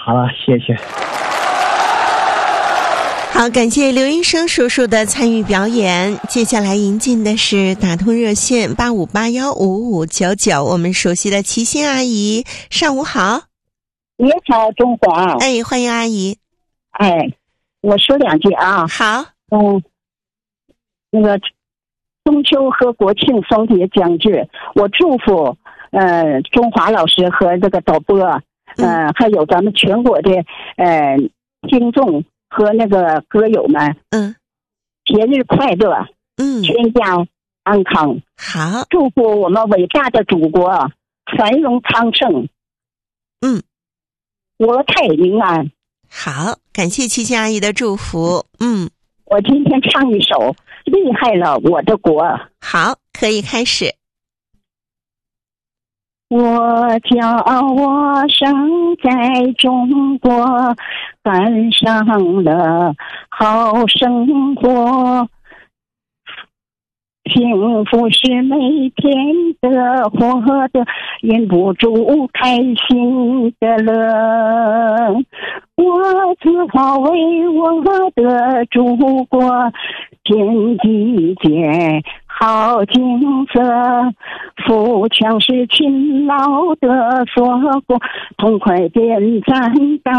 好了，谢谢。 好，感谢刘医生叔叔的参与表演。接下来迎进的是打通热线85815599，我们熟悉的齐心阿姨，上午好。 你好，中华。 哎，欢迎阿姨。 哎，我说两句啊。 好。 那个中秋和国庆双节将至，我祝福中华老师和这个导播，还有咱们全国的听众和那个歌友们，节日快乐，全家安康。 好， 祝福我们伟大的祖国繁荣昌盛，国泰民安。 好，感谢齐心阿姨的祝福。 我今天唱一首厉害了我的国。 好，可以开始。 我骄傲，我生在中国，赶上了好生活。幸福是每天的活的，忍不住开心的乐。我自豪为我的祖国建几间好景色，富强是勤劳的硕果，痛快点赞到